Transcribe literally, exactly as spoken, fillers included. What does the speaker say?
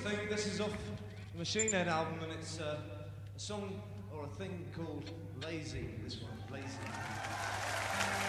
think this is off the Machine Head album, and it's uh, a song or a thing called Lazy. This one, Lazy.